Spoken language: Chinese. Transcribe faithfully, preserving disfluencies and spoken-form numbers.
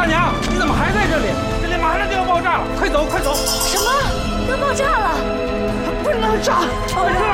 娘，你怎么还在这里？这里马上就要爆炸了，快走快走！ 什么？要爆炸了？ 不能炸！ 超人，